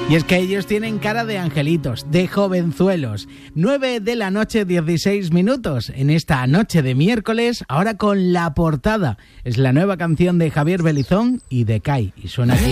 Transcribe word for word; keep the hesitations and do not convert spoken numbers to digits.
Y es que ellos tienen cara de angelitos, de jovenzuelos. nueve de la noche, dieciséis minutos. En esta noche de miércoles, ahora con La Portada. Es la nueva canción de Javier Belizón y de Kai. Y suena aquí.